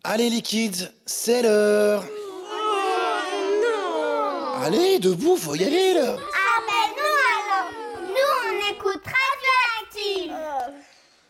Allez les kids, c'est l'heure. Non. Allez, debout, faut y aller là.